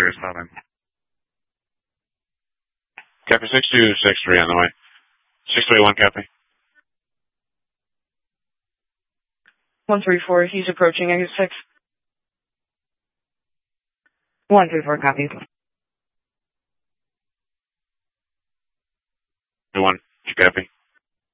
Southern. Copy 6263 on the way. 631, copy. 134, he's approaching exit 6. 134, copy. 1, copy.